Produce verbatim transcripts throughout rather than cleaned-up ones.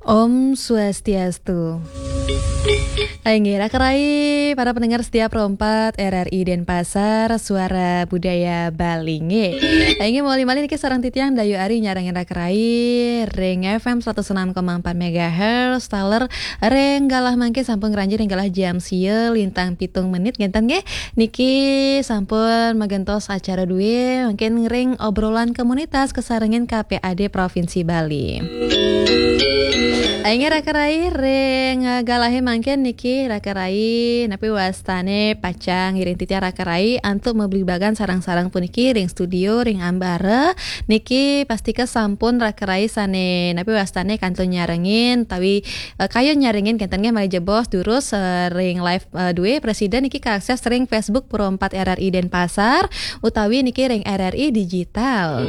Om Swastiastu. Aingira kerai para pendengar setia Pro empat R R I Denpasar Suara Budaya Balinge. Aingi mau lima niki sarang titiang dayu ari nyarangin kerai ring F M seratus enam koma empat megahertz taler ring galah mangke sampun ngranji ring galah jam sieun lintang pitung menit genten nggih niki sampun magentos acara duwe mungkin ring obrolan komunitas kesarengin K P A D Provinsi Bali. Aingi rakerai ring galahe mangken niki rakerai napi wastane pacang ngiring titia rakerai antuk membeli bagan sarang-sarang puniki ring studio ring ambare niki pasti sampun rakerai sane napi wastane kantun nyarengin tapi uh, kayo nyarengin kentennya mari jebos durus uh, ring live uh, duwe presiden niki kaakses ring Facebook Pro empat R R I Denpasar utawi niki ring R R I digital.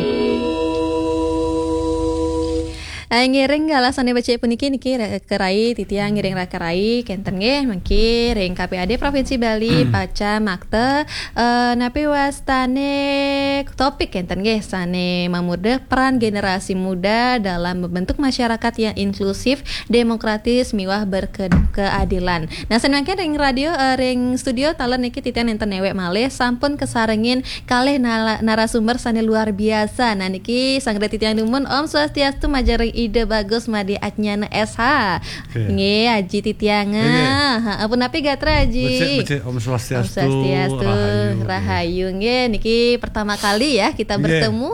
Ngiring galasane baca puniki niki kerai titiang ngiring rakerai kenten nggih mangki ring K P A D Provinsi Bali paca makte uh, napi wastane topik kenten nggih sane mamudeh peran generasi muda dalam membentuk masyarakat yang inklusif, demokratis, miwah berkeadilan. Nah senangke ring radio uh, ring studio talent niki titian enten newek malih sampun kesarengin kalih narasumber sane luar biasa. Nah niki sangre titiang dumun Om Swastiastu Majari Ide Bagus Madi Atnyana S H. Nggih, Aji Titianga. Heeh, pun api gatra Aji. Becik Om Swastiastu. Om Swastiastu. Rahayu. Rahayu nggih niki pertama kali ya kita bertemu.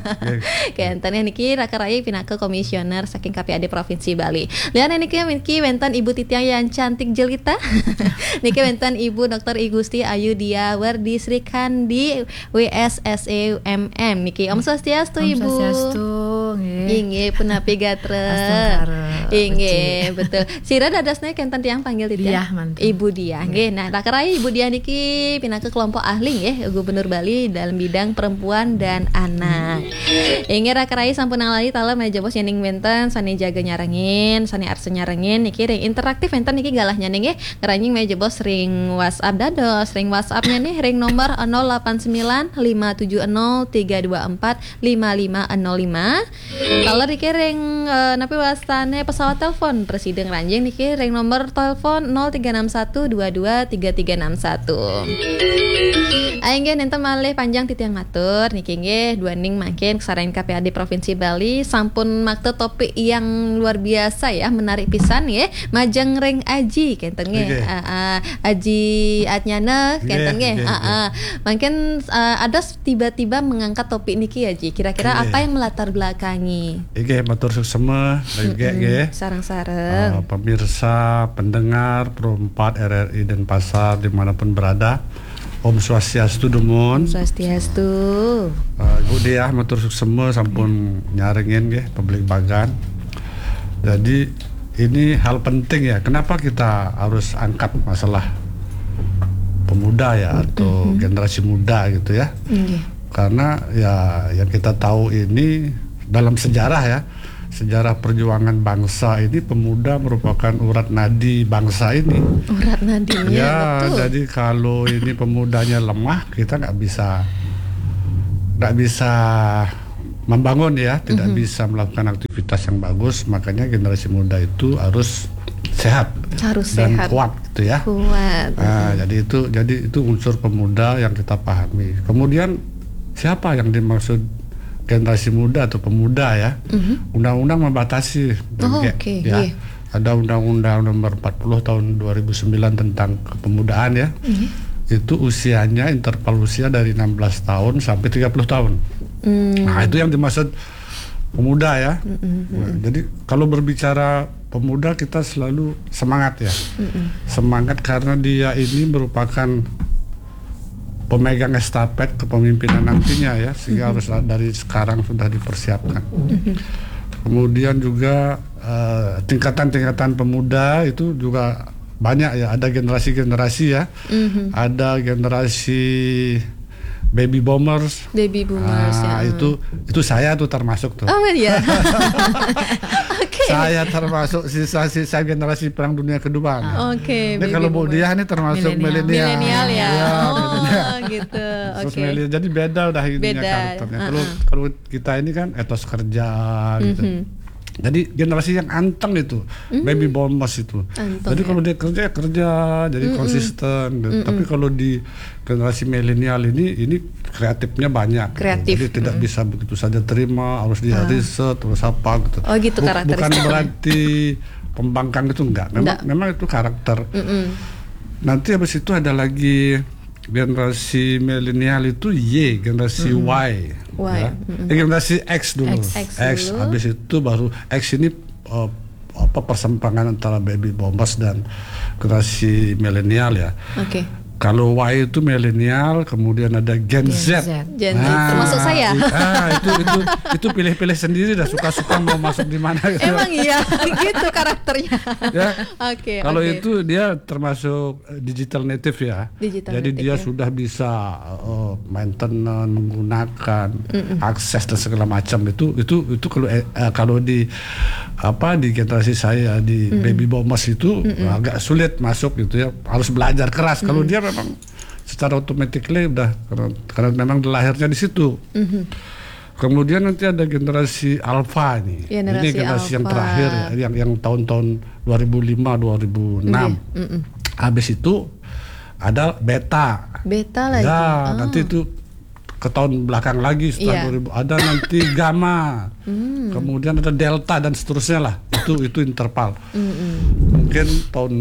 Kentene niki rakerai pinake komisioner saking K P A D Provinsi Bali. Liane niki niki wenten Ibu Titiang yang cantik jelita. Niki wenten Ibu Doktor I Gusti Ayu Dia Wardi Sri Kandi W S S E M M niki. Om Swastiastu Ibu. Om Swastiastu. Nggih pun api gatra. Inge betul. Sira dadasnya kenten tiang panggil Titiang. Ibu Dia. Nggih. Nah, rakerai Ibu Dia niki pinake kelompok ahli nggih Gubernur Bali dalam bidang perempuan dan anak. Inge rakerai sampun ngalali tala meja bos nyening wenten sane jaga nyarengin, sane arse nyarengin niki ring interaktif wenten niki galah nyening nggih ngeranjing meja bos ring WhatsApp dados, ring WhatsApp-nya nih ring nomor nol delapan sembilan lima tujuh nol tiga dua empat lima lima nol lima. Kalau niki ring uh, napi wastane pesawat telepon Presiden Ranjing niki ring nomor telepon nol tiga enam satu dua dua tiga tiga enam satu. Aing nggih nenten malih panjang titiang matur niki nggih duaning mangkin kesarain K P A D Provinsi Bali sampun makte topik yang luar biasa ya menarik pisan nggih majeng ring Aji kenten nggih okay. uh, uh, Aji Atnyana kenten nggih yeah, yeah, yeah. uh, uh. Mungkin uh, ada tiba-tiba mengangkat topik niki Aji kira-kira okay. apa yang melatar belakangi Oke, matur suksema juga nggih. Sareng-sareng. Uh, pemirsa, pendengar Pro empat R R I Denpasar dimanapun berada. Om Swastiastu dumun. Om Swastiastu. Uh, Ibu Dia matur suksema sampun nyarengin nggih publik bagan. Jadi ini hal penting ya. Kenapa kita harus angkat masalah pemuda ya atau mm-hmm. generasi muda gitu ya? Mm-hmm. Karena ya yang kita tahu ini dalam sejarah ya, sejarah perjuangan bangsa ini pemuda merupakan urat nadi bangsa ini. Urat nadinya ya, betul. Jadi kalau ini pemudanya lemah, kita nggak bisa nggak bisa membangun ya, tidak mm-hmm. bisa melakukan aktivitas yang bagus. Makanya generasi muda itu harus sehat harus dan sehat. kuat gitu ya. Kuat. Nah, jadi itu jadi itu unsur pemuda yang kita pahami. Kemudian siapa yang dimaksud generasi muda atau pemuda ya? Mm-hmm. Undang-undang membatasi. Oh, oke. Okay. Ya. Yeah. Ada Undang-Undang Nomor empat puluh Tahun dua ribu sembilan tentang kepemudaan ya. Mm-hmm. Itu usianya interval usia dari enam belas tahun sampai tiga puluh tahun. Mm. Nah, itu yang dimaksud pemuda ya. Mm-hmm. Nah, jadi kalau berbicara pemuda kita selalu semangat ya. Mm-hmm. Semangat karena dia ini merupakan pemegang estafet kepemimpinan nantinya ya, sehingga mm-hmm. harus dari sekarang sudah dipersiapkan. Mm-hmm. Kemudian juga uh, tingkatan-tingkatan pemuda itu juga banyak ya, ada generasi-generasi ya, mm-hmm. ada generasi baby boomers. Baby boomers nah, ya. Itu itu saya tuh termasuk tuh. Oh iya. Okay. Saya termasuk sisa-sisa generasi Perang Dunia Kedua. Oke. Okay, ini kalau Bu Dia ini termasuk milenial. Milenial ya. ya oh milenial. gitu. Oke. Okay. Jadi beda udah ininya beda. karakternya. Uh-uh. Kalau kalau kita ini kan etos kerja gitu. Mm-hmm. Jadi generasi yang anteng itu, mm. baby boomers itu. Anteng, jadi ya? Kalau dia kerja kerja, jadi mm-mm. konsisten. Mm-mm. Tapi kalau di generasi milenial ini, ini kreatifnya banyak. Kreatif. Gitu. Jadi tidak mm. bisa begitu saja terima, harus dia ah. riset, terus apa gitu. Oh gitu karakteristiknya. Bukan berarti pembangkang itu enggak. Memang, enggak. memang itu karakter. Mm-mm. Nanti habis itu ada lagi generasi milenial itu Y, generasi mm. Y. Y. Ya. Mm-hmm. Eh, generasi X dulu. X, X, X dulu. Habis itu baru X ini uh, apa persimpangan antara baby boomers dan generasi milenial ya. Oke. Okay. Kalau Y itu milenial, kemudian ada Gen, Gen Z. Z. Gen Z nah, termasuk saya. Ah, itu itu itu pilih-pilih sendiri dah, suka-suka mau masuk di mana gitu. Emang iya, gitu karakternya. Ya. Oke. Okay, kalau okay. itu dia termasuk digital native ya. Digital Jadi native, dia ya. sudah bisa uh, maintenance, menggunakan Mm-mm. akses dan segala macam itu itu itu kalau uh, kalau di apa di generasi saya di Mm-mm. baby boomers itu Mm-mm. agak sulit masuk gitu ya, harus belajar keras. Kalau dia memang secara automatically udah karena, karena memang lahirnya di situ. Mm-hmm. Kemudian nanti ada generasi alpha ini. Generasi ini generasi alpha. Yang terakhir ya, yang yang tahun-tahun dua ribu lima dua ribu enam. Mm-hmm. Habis itu ada beta. Beta lagi. Ya, oh. nanti itu ke tahun belakang lagi setelah yeah. dua ribu ada nanti gamma. Mm. Kemudian ada delta dan seterusnya lah. Itu itu interval. Mm-hmm. Mungkin tahun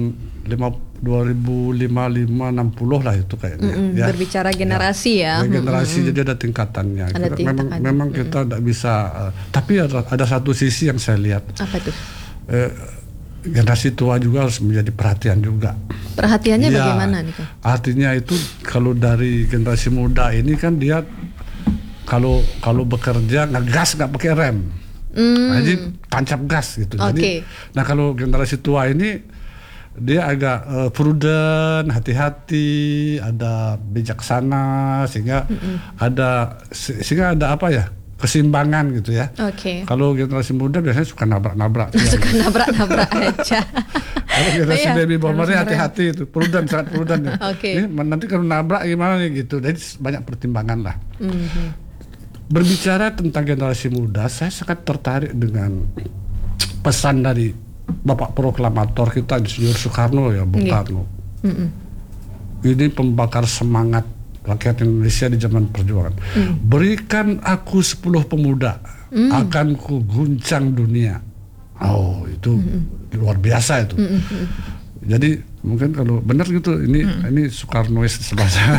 dua ribu lima, lima, enam puluh lah itu kayaknya. Mm-hmm. Ya. Berbicara generasi ya. ya. Generasi mm-hmm. jadi ada tingkatannya. Ada kita, tingkatan. Memang memang mm-hmm. kita tidak bisa. Uh, tapi ada ada satu sisi yang saya lihat. Apa tuh? Eh, generasi tua juga harus menjadi perhatian juga. Perhatiannya ya, bagaimana nih Kak? Artinya itu kalau dari generasi muda ini kan dia kalau kalau bekerja ngegas nggak pakai rem. Mm. Nah, jadi tancap gas gitu. Okay. Jadi, nah kalau generasi tua ini dia agak uh, prudent, hati-hati, ada bijaksana sehingga Mm-mm. ada sehingga ada apa ya keseimbangan gitu ya. Oke. Okay. Kalau generasi muda biasanya suka nabrak-nabrak. Suka ya. nabrak-nabrak aja. Kalau generasi oh, iya. baby boomernya hati-hati itu, prudent sangat prudent ya. Oke. Okay. Nanti kalau nabrak gimana nih gitu. Jadi banyak pertimbangan lah. Mm-hmm. Berbicara tentang generasi muda, saya sangat tertarik dengan pesan dari Bapak Proklamator kita Insinyur Soekarno ya, Bung Karno. Mm-hmm. Ini pembakar semangat rakyat Indonesia di zaman perjuangan. Mm. Berikan aku sepuluh pemuda, mm. akan ku guncang dunia. Oh itu mm-hmm. luar biasa itu. Mm-hmm. Jadi mungkin kalau benar gitu, ini mm. ini Soekarnois sebahasa.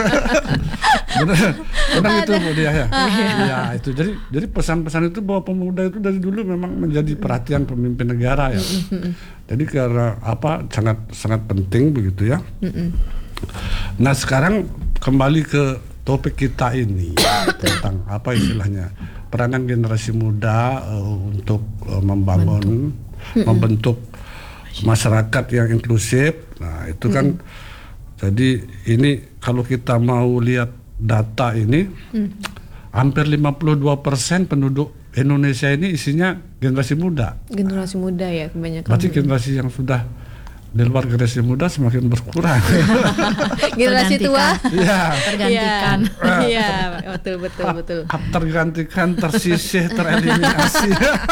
benar, benar itu Bu Diah ya. Ya itu. Jadi jadi pesan-pesan itu bahwa pemuda itu dari dulu memang menjadi perhatian pemimpin negara ya. Mm-hmm. Jadi karena apa sangat sangat penting begitu ya. Mm-hmm. Nah sekarang kembali ke topik kita ini tentang apa istilahnya peranan generasi muda uh, untuk uh, membangun, mm-hmm. membentuk masyarakat yang inklusif. Nah itu kan mm-hmm. jadi ini kalau kita mau lihat data ini mm. hampir lima puluh dua persen penduduk Indonesia ini isinya generasi muda. Generasi muda ya kebanyakan. Berarti generasi yang sudah di luar generasi muda semakin berkurang. Generasi tua ya. tergantikan. Iya, betul betul betul. Tergantikan, tersisih, tereliminasi.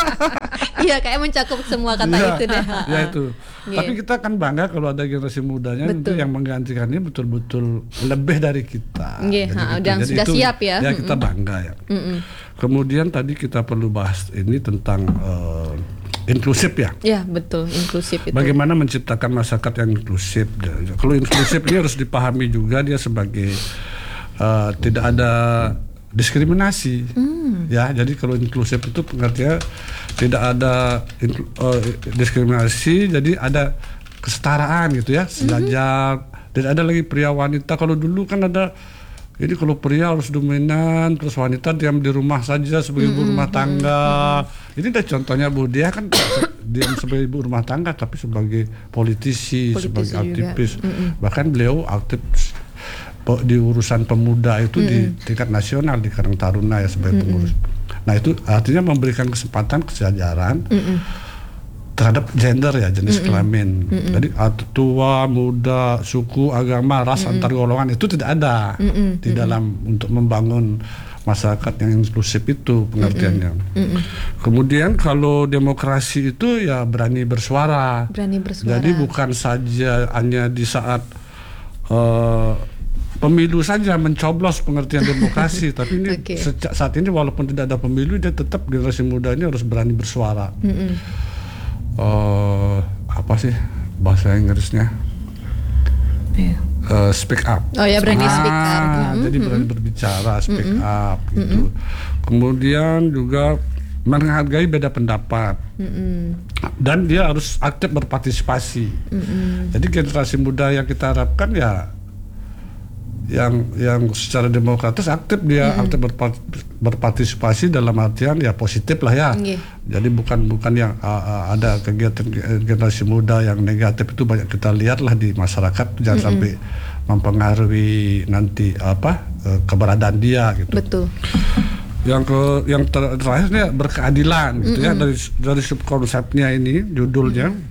Iya, kayak mencakup semua kata ya, itu deh. Ya itu. Yeah. Tapi kita kan bangga kalau ada generasi mudanya itu yang menggantikan ini betul-betul lebih dari kita. Iya, yeah, udah sudah itu, siap ya. Ya kita bangga ya. Mm-mm. Kemudian tadi kita perlu bahas ini tentang uh, inklusif ya. Ya betul, inklusif itu. Bagaimana menciptakan masyarakat yang inklusif? Kalau inklusif ini harus dipahami juga dia sebagai uh, tidak ada diskriminasi, hmm. ya. Jadi kalau inklusif itu pengertiannya tidak ada uh, diskriminasi, jadi ada kesetaraan gitu ya, sejajar. Hmm. Dan ada lagi pria wanita. Kalau dulu kan ada, jadi kalau pria harus dominan, terus wanita diam di rumah saja sebagai ibu hmm. rumah tangga. Hmm. Ini ada contohnya Bu Diah kan diam sebagai ibu rumah tangga, tapi sebagai politisi, politisi sebagai aktivis. Hmm. Bahkan beliau aktif di urusan pemuda itu mm-hmm. di tingkat nasional di Karang Taruna ya sebagai mm-hmm. pengurus. Nah itu artinya memberikan kesempatan kesejajaran mm-hmm. terhadap gender ya, jenis mm-hmm. kelamin. Mm-hmm. Jadi tua, muda, suku, agama, ras, mm-hmm. antar golongan itu tidak ada mm-hmm. di dalam mm-hmm. untuk membangun masyarakat yang inklusif itu pengertiannya. Mm-mm. Mm-mm. Kemudian kalau demokrasi itu ya berani bersuara. Berani bersuara. Jadi bukan saja hanya di saat uh, pemilu saja mencoblos pengertian demokrasi, tapi ini okay. sejak saat ini walaupun tidak ada pemilu, dia tetap generasi muda ini harus berani bersuara. Uh, apa sih bahasa Inggrisnya? Yeah. Uh, speak up. Oh ya, berani ah, speak up. Mm-hmm. Jadi berani berbicara, speak mm-hmm. up gitu. Mm-hmm. Kemudian juga menghargai beda pendapat. Mm-hmm. Dan dia harus aktif berpartisipasi. Mm-hmm. Jadi generasi muda yang kita harapkan ya yang yang secara demokratis aktif dia mm-hmm. aktif berpartisipasi dalam artian ya positif lah ya. Yeah. Jadi bukan bukan yang uh, uh, ada kegiatan generasi muda yang negatif itu banyak kita lihat lah di masyarakat, jangan mm-hmm. sampai mempengaruhi nanti apa uh, keberadaan dia gitu. Betul. Yang ke yang ter, terakhirnya berkeadilan gitu mm-hmm. ya, dari dari subkonsepnya ini judulnya. Mm-hmm.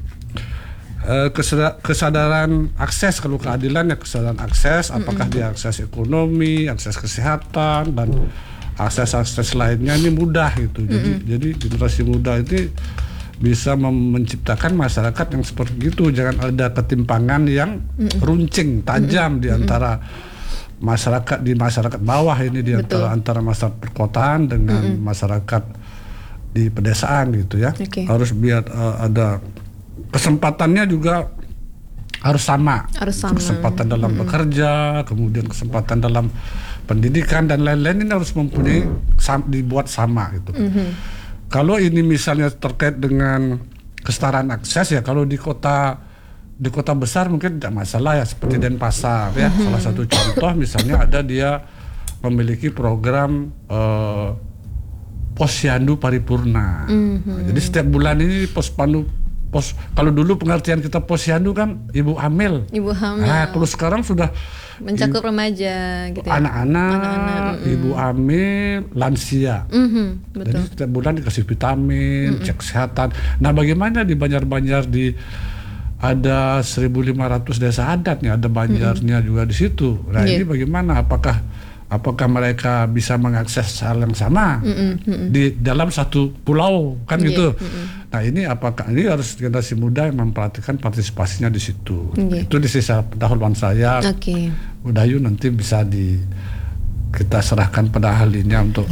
Kesadaran akses, kalau keadilan ya kesadaran akses, apakah mm-hmm. dia akses ekonomi, akses kesehatan dan akses-akses lainnya ini mudah gitu. Mm-hmm. Jadi jadi generasi muda itu bisa mem- menciptakan masyarakat yang seperti itu. Jangan ada ketimpangan yang mm-hmm. runcing, tajam mm-hmm. di antara masyarakat di masyarakat bawah ini, di antara Betul. antara masyarakat perkotaan dengan mm-hmm. masyarakat di pedesaan gitu ya. Okay. Harus biar uh, ada kesempatannya juga harus sama. Harus sama. Kesempatan dalam mm-hmm. bekerja, kemudian kesempatan dalam pendidikan dan lain-lain ini harus mempunyai sam- dibuat sama gitu. Mm-hmm. Kalau ini misalnya terkait dengan kesetaraan akses ya, kalau di kota di kota besar mungkin tidak masalah ya, seperti Denpasar ya. Mm-hmm. Salah satu contoh misalnya ada dia memiliki program uh, Posyandu Paripurna. Mm-hmm. Nah, jadi setiap bulan ini posyandu Pos, kalau dulu pengertian kita posyandu kan ibu hamil. Ibu hamil. Nah, kalau sekarang sudah mencakup ibu, remaja gitu ya. Anak-anak, anak-anak ibu hamil, lansia. Mm-hmm, betul. Jadi setiap bulan dikasih vitamin, mm-hmm. cek kesehatan. Nah, bagaimana di Banjar-Banjar di ada seribu lima ratus desa adat nih, ada Banjarnya mm-hmm. juga di situ. Nah, yeah. ini bagaimana? Apakah apakah mereka bisa mengakses hal yang sama mm-hmm. di dalam satu pulau kan yeah. gitu. Mm-hmm. Nah ini apakah ini harus generasi muda yang memperhatikan partisipasinya di situ. Yeah. Itu di sisa pendahuluan saya. Okay. Udayu nanti bisa di kita serahkan pada ahlinya untuk.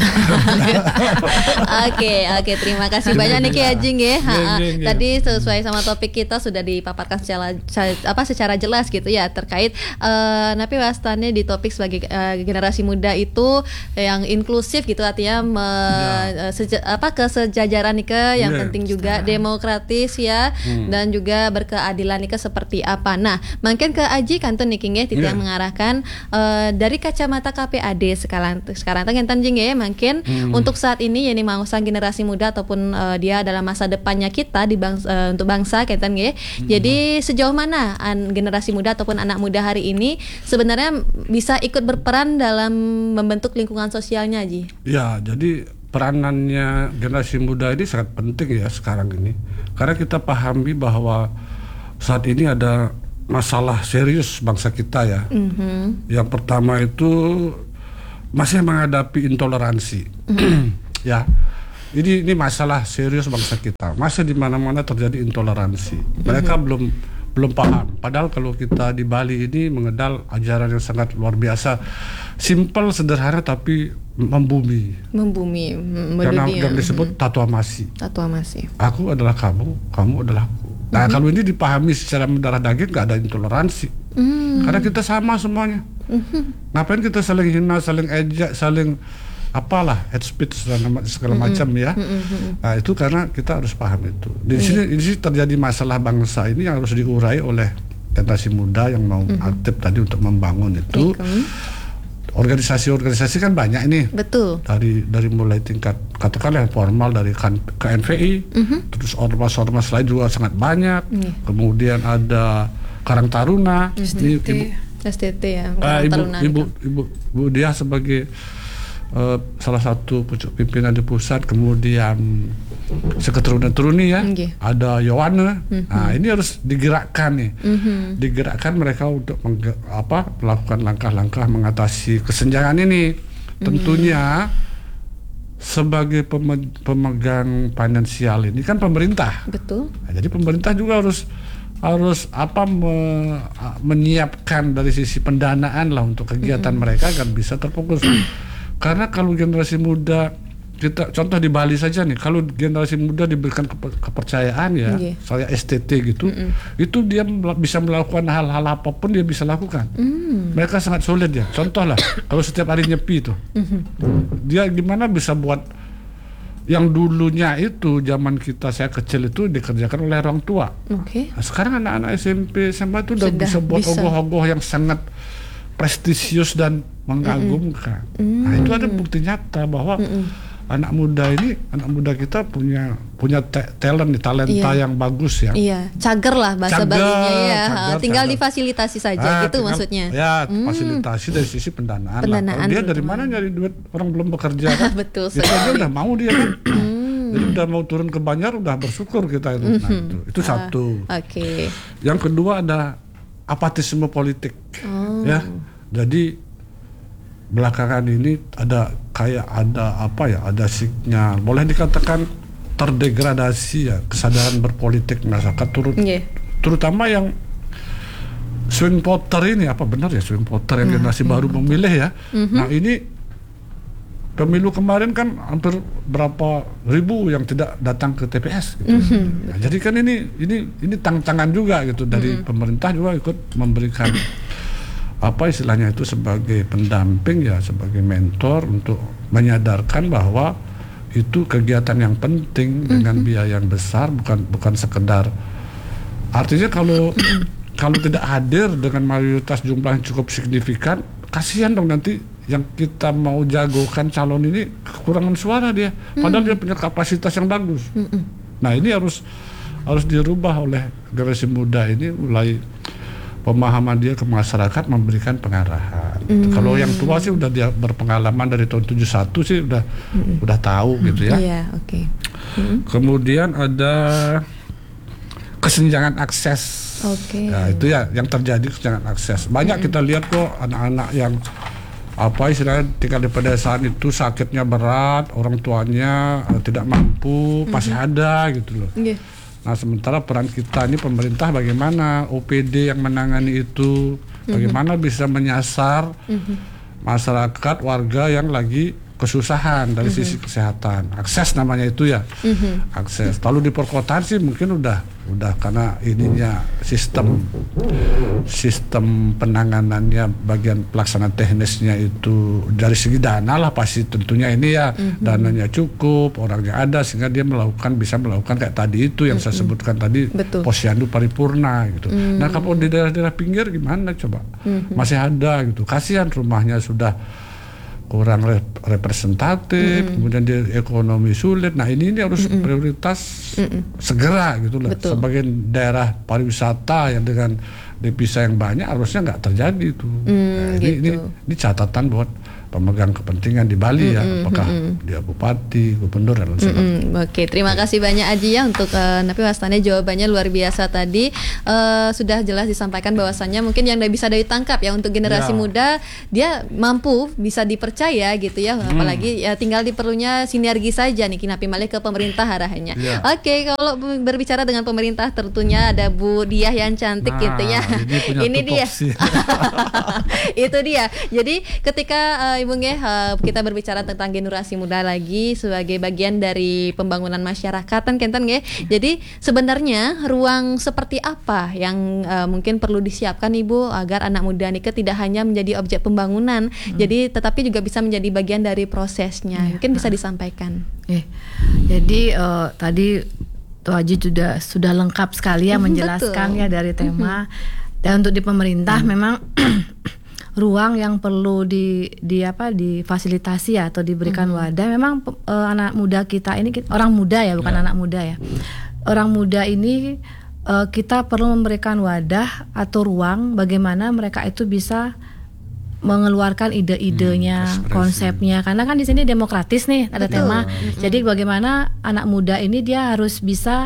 Oke, oke, terima kasih banyak nih Ki Ajeng ya. Tadi sesuai sama topik kita sudah dipaparkan secara apa secara jelas gitu ya terkait uh, napi wastannya di topik sebagai uh, generasi muda itu yang inklusif gitu, artinya me, ya. seja, apa kesejajaran nih ke yang ya. penting juga demokratis ya hmm. dan juga berkeadilan nih ke seperti apa. Nah, mungkin ke Aji kantun nih King ya titik ya. yang mengarahkan uh, dari kacamata K P A D sekarang sekarang tangan tanjing ya mungkin hmm. untuk saat ini ya nih mangsa generasi muda ataupun uh, dia dalam masa depannya kita di bangsa, uh, untuk bangsa kaitan ya. Hmm. Jadi sejauh mana an, generasi muda ataupun anak muda hari ini sebenarnya bisa ikut berperan dalam membentuk lingkungan sosialnya, Ji? Ya, jadi peranannya generasi muda ini sangat penting ya sekarang ini. Karena kita pahami bahwa saat ini ada masalah serius bangsa kita ya. Mm-hmm. Yang pertama itu masih menghadapi intoleransi, mm-hmm. ya. Ini ini masalah serius bangsa kita. Masih di mana-mana terjadi intoleransi. Mereka mm-hmm. belum belum paham. Padahal kalau kita di Bali ini mengenal ajaran yang sangat luar biasa, simple, sederhana tapi membumi. Membumi, karena yang disebut mm-hmm. tatuamasi. Tatuamasi. Aku adalah kamu, kamu adalah aku. Nah, mm-hmm. kalau ini dipahami secara mendarah daging, nggak ada intoleransi. Mm-hmm. Karena kita sama semuanya. Mm-hmm. Ngapain kita saling hina, saling ejek, saling apalah, head speech segala, segala mm-hmm. macam ya. Mm-hmm. Nah, itu karena kita harus paham itu. Di mm-hmm. sini, di sini terjadi masalah bangsa ini yang harus diurai oleh generasi muda yang mau mm-hmm. aktif tadi untuk membangun itu. Mm-hmm. Organisasi-organisasi kan banyak ini. Betul. Dari dari mulai tingkat katakanlah yang formal dari K N V I, mm-hmm. terus ormas-ormas lain juga sangat banyak. Mm. Kemudian ada Karang Taruna, S D T, ibu, S D T ya. Uh, ibu, ibu, ibu, ibu dia sebagai uh, salah satu pucuk pimpinan di pusat, kemudian seketurunan-turuni ya, okay. ada Yowana. Mm-hmm. Nah ini harus digerakkan nih, mm-hmm. digerakkan mereka untuk mengge- apa melakukan langkah-langkah mengatasi kesenjangan ini. Tentunya sebagai pemegang finansial ini kan pemerintah. Betul. Nah, jadi pemerintah juga harus harus apa me, menyiapkan dari sisi pendanaan lah untuk kegiatan mm-hmm. mereka agar bisa terfokus. Karena kalau generasi muda, kita contoh di Bali saja nih, kalau generasi muda diberikan kepercayaan ya, yeah. saya S T T gitu, mm-hmm. itu dia bisa melakukan hal-hal apapun dia bisa lakukan. Mm. Mereka sangat solid ya. Contoh lah, kalau setiap hari nyepi itu, mm-hmm. dia gimana bisa buat yang dulunya itu zaman kita saya kecil itu dikerjakan oleh orang tua. Okay. Nah, sekarang anak-anak S M P S M A itu udah Sudah bisa buat bisa. ogoh-ogoh yang sangat prestisius dan mengagumkan. Mm-hmm. Nah, itu ada bukti nyata bahwa mm-hmm. anak muda ini, anak muda kita punya punya te- talent, talenta iya. yang bagus ya. Iya, cager lah bahasa cager, Balinya ya. Cager, tinggal cager. difasilitasi saja ah, gitu tinggal, maksudnya. Ya, hmm. fasilitasi dari sisi pendanaan. pendanaan lah. Dia dari mana nyari duit, orang belum bekerja kan? Betul sekali. Dia udah mau dia kan. hmm. Jadi udah mau turun ke Banjar udah bersyukur kita itu. Nah, itu, itu uh, satu. Oke. Okay. Yang kedua ada apatisme politik. Oh. Ya. Jadi belakangan ini ada kayak ada apa ya, ada sinyal boleh dikatakan terdegradasi ya kesadaran berpolitik masyarakat turut yeah. terutama yang swing voter ini, apa benar ya swing voter yang generasi mm-hmm. baru memilih ya. Mm-hmm. Nah ini pemilu kemarin kan hampir berapa ribu yang tidak datang ke T P S gitu. Mm-hmm. Nah, jadi kan ini ini ini tantangan juga gitu dari mm-hmm. pemerintah juga ikut memberikan apa istilahnya itu sebagai pendamping ya, sebagai mentor untuk menyadarkan bahwa itu kegiatan yang penting mm-hmm. dengan biaya yang besar, bukan bukan sekedar artinya kalau kalau tidak hadir dengan mayoritas jumlah yang cukup signifikan, kasihan dong nanti yang kita mau jagokan calon ini kekurangan suara dia, padahal mm-hmm. dia punya kapasitas yang bagus. Mm-hmm. Nah ini harus harus dirubah oleh generasi muda ini, mulai pemahaman dia ke masyarakat, memberikan pengarahan. Mm. Kalau yang tua sih udah dia berpengalaman dari tahun tujuh puluh satu sih udah mm. udah tahu mm. gitu ya. Yeah, okay. mm. Kemudian ada kesenjangan akses. Okay. Nah, itu ya yang terjadi, kesenjangan akses. Banyak mm. kita lihat kok anak-anak yang apa istilahnya tinggal di pedesaan itu sakitnya berat, orang tuanya uh, tidak mampu, mm. masih ada gitu loh. Yeah. Nah sementara peran kita ini pemerintah bagaimana O P D yang menangani itu, bagaimana mm-hmm. bisa menyasar mm-hmm. masyarakat warga yang lagi kesusahan dari mm-hmm. sisi kesehatan, akses namanya itu ya, mm-hmm. akses. Lalu di perkotaan sih mungkin udah udah karena ininya sistem sistem penanganannya bagian pelaksana teknisnya itu dari segi dana lah pasti tentunya ini ya mm-hmm. dananya cukup, orangnya ada sehingga dia melakukan bisa melakukan kayak tadi itu yang mm-hmm. saya sebutkan tadi posyandu paripurna gitu. Mm-hmm. Nah kalau di daerah-daerah pinggir gimana coba mm-hmm. masih ada gitu, kasihan rumahnya sudah kurang rep- representatif, mm-hmm. kemudian dia ekonomi sulit. Nah ini, ini harus mm-hmm. prioritas mm-hmm. segera gitu lah. Betul. Sebagai daerah pariwisata yang dengan devisa yang banyak harusnya nggak terjadi itu. Mm, nah, ini, gitu. ini ini catatan buat pemegang kepentingan di Bali mm-hmm. ya, apakah mm-hmm. dia bupati, gubernur dan lain sebagainya. Mm-hmm. Oke, terima kasih banyak Aji ya untuk uh, Napi Wastane jawabannya luar biasa tadi. Uh, sudah jelas disampaikan bahwasannya mungkin yang bisa ditangkap ya untuk generasi ya. muda, dia mampu bisa dipercaya gitu ya, hmm. apalagi ya tinggal diperlunya sinergi saja nih Napi Malih ke pemerintah arahannya. Ya. Oke, kalau berbicara dengan pemerintah tentunya ada Bu Diah yang cantik nah, gitu ya. Ini, ini dia. Itu dia. Jadi ketika uh, Ibu Nge, uh, kita berbicara tentang generasi muda lagi sebagai bagian dari pembangunan masyarakat kan Kenten Nge. Jadi sebenarnya ruang seperti apa yang uh, mungkin perlu disiapkan Ibu agar anak muda nih tidak hanya menjadi objek pembangunan, hmm. jadi tetapi juga bisa menjadi bagian dari prosesnya. Ya. Mungkin bisa disampaikan. Eh, jadi uh, tadi Tuh Haji sudah sudah lengkap sekali ya mm, menjelaskan betul. ya dari tema. Mm-hmm. Dan untuk di pemerintah mm. memang ruang yang perlu di di apa difasilitasi ya, atau diberikan mm-hmm. wadah. Memang uh, anak muda kita ini orang muda ya, bukan yeah. anak muda ya. Orang muda ini uh, kita perlu memberikan wadah atau ruang bagaimana mereka itu bisa mengeluarkan ide-idenya, hmm, konsepnya, karena kan di sini demokratis nih ada Betul. tema. Mm-hmm. Jadi bagaimana anak muda ini dia harus bisa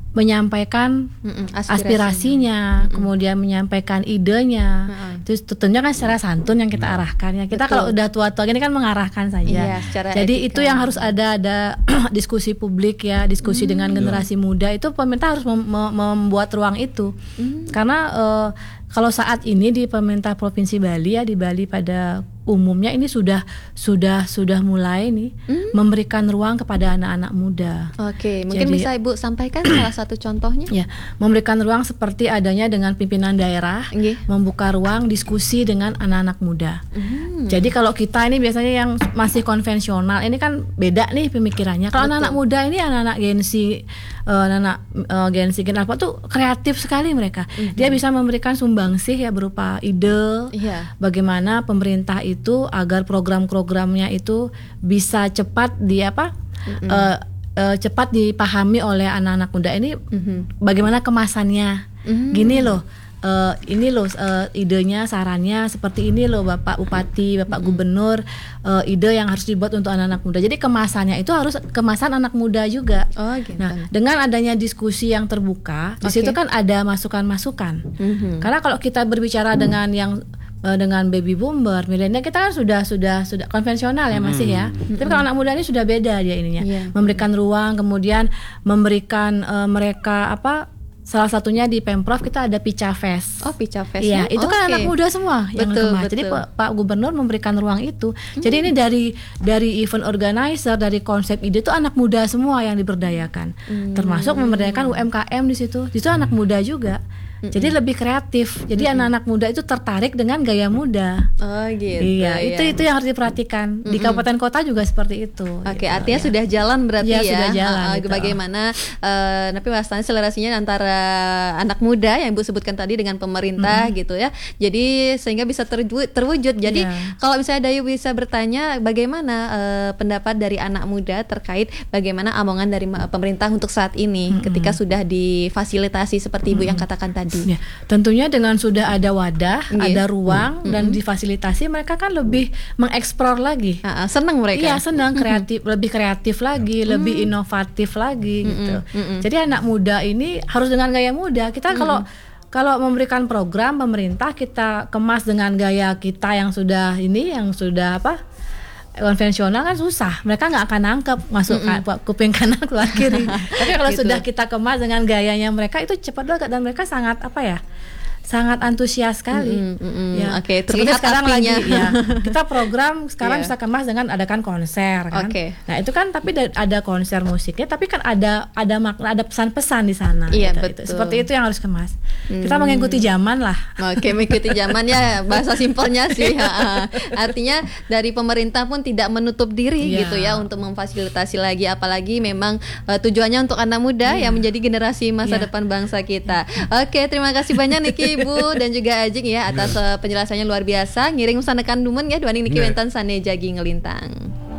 menyampaikan Aspirasi. aspirasinya, mm-mm. kemudian menyampaikan idenya. Mm-mm. Terus tentunya kan secara santun yang kita arahkan ya. Kita Betul. Kalau udah tua-tua gini kan mengarahkan saja. Iya, jadi etika. Itu yang harus ada ada diskusi publik ya, diskusi mm, dengan generasi iya. muda. Itu pemerintah harus mem- mem- membuat ruang itu. Mm. Karena uh, kalau saat ini di pemerintah Provinsi Bali ya, di Bali pada umumnya ini sudah sudah sudah mulai nih hmm? memberikan ruang kepada anak-anak muda. Oke, mungkin Jadi, bisa Ibu sampaikan salah satu contohnya? Ya, memberikan ruang seperti adanya dengan pimpinan daerah, okay. membuka ruang diskusi dengan anak-anak muda. Hmm. Jadi kalau kita ini biasanya yang masih konvensional, ini kan beda nih pemikirannya. Kalau anak-anak muda ini anak-anak Gen Z, uh, anak uh, Gen Z Gen apa tuh kreatif sekali mereka. Hmm. Dia bisa memberikan sumbangsih ya berupa ide, yeah. bagaimana pemerintah itu agar program-programnya itu bisa cepat di apa mm-hmm. uh, uh, cepat dipahami oleh anak-anak muda ini. Mm-hmm. Bagaimana kemasannya, mm-hmm. gini loh, uh, ini loh uh, idenya, sarannya seperti ini loh Bapak Bupati, Bapak mm-hmm. Gubernur, uh, ide yang harus dibuat untuk anak-anak muda. Jadi kemasannya itu harus kemasan anak muda juga. Oh, gitu. Nah, dengan adanya diskusi yang terbuka, okay. di situ kan ada masukan-masukan. Mm-hmm. Karena kalau kita berbicara mm-hmm. dengan yang dengan baby boomer, milenial, kita kan sudah sudah sudah konvensional ya masih ya. Hmm. Tapi kalau anak muda ini sudah beda dia ininya. Yeah. Memberikan ruang, kemudian memberikan uh, mereka apa? Salah satunya di Pemprov kita ada Pica Fest. Oh, Pica Fest. Iya, itu okay. kan anak muda semua yang betul, betul. Jadi Pak, Pak Gubernur memberikan ruang itu. Hmm. Jadi ini dari dari event organizer, dari konsep ide itu anak muda semua yang diberdayakan. Hmm. Termasuk memberdayakan U M K M di situ. Di situ anak muda juga. Mm-mm. Jadi lebih kreatif. Jadi Mm-mm. anak-anak muda itu tertarik dengan gaya muda. Oh gitu. Iya, ya. itu itu yang harus diperhatikan. Mm-mm. Di kabupaten kota juga seperti itu. Oke, okay, gitu, artinya ya. sudah jalan berarti ya. ya. Sudah jalan. Uh, gitu. Bagaimana uh, tapi wasanya selerasinya antara anak muda yang Ibu sebutkan tadi dengan pemerintah mm-hmm. gitu ya. Jadi sehingga bisa terwujud. terwujud. Jadi yeah. kalau misalnya Dayu bisa bertanya bagaimana uh, pendapat dari anak muda terkait bagaimana omongan dari pemerintah untuk saat ini mm-hmm. ketika sudah difasilitasi seperti Ibu mm-hmm. yang katakan tadi. Ya, tentunya dengan sudah ada wadah, yeah. ada ruang mm-hmm. dan difasilitasi, mereka kan lebih mengeksplor lagi. Uh, senang mereka. Iya, senang, kreatif, mm-hmm. lebih kreatif lagi, mm-hmm. lebih inovatif lagi mm-hmm. gitu. Mm-hmm. Jadi anak muda ini harus dengan gaya muda. Kita mm-hmm. kalau kalau memberikan program pemerintah, kita kemas dengan gaya kita yang sudah ini, yang sudah apa? konvensional kan susah, mereka nggak akan nangkep masuk mm-hmm. kuping kanan keluar kiri. Tapi kalau gitu. Sudah kita kemas dengan gayanya mereka itu cepat banget dan mereka sangat apa ya, sangat antusias sekali. Mm-hmm, mm-hmm. Ya. Oke, okay, terlihat sekarang apinya. lagi ya. Kita program sekarang yeah. bisa kemas dengan adakan konser kan. Okay. Nah, itu kan tapi ada konser musiknya, tapi kan ada ada makna, ada pesan-pesan di sana. Iya, gitu, betul. Itu. Seperti itu yang harus kemas. Hmm. Kita mengikuti zaman lah. Oke, mengikuti zaman ya, bahasa simpelnya sih. Artinya dari pemerintah pun tidak menutup diri yeah. gitu ya untuk memfasilitasi lagi, apalagi memang uh, tujuannya untuk anak muda yeah. yang menjadi generasi masa yeah. depan bangsa kita. Oke, terima kasih banyak Niki Ibu dan juga Ajeng ya atas uh, penjelasannya luar biasa. Ngiring sanekan dumen ya duaning Niki Wentan sane jagi ngelintang.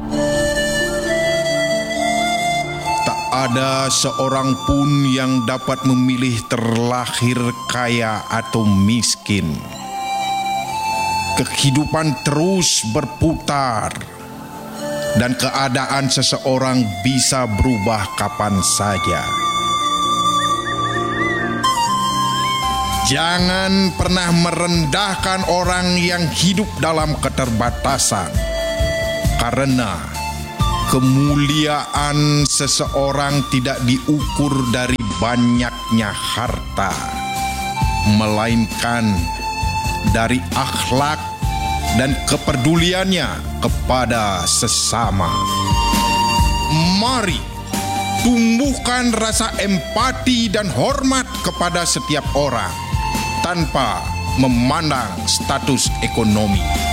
Tak ada seorang pun yang dapat memilih terlahir kaya atau miskin. Kehidupan terus berputar dan keadaan seseorang bisa berubah kapan saja. Jangan pernah merendahkan orang yang hidup dalam keterbatasan, karena kemuliaan seseorang tidak diukur dari banyaknya harta, melainkan dari akhlak dan kepeduliannya kepada sesama. Mari tumbuhkan rasa empati dan hormat kepada setiap orang tanpa memandang status ekonomi.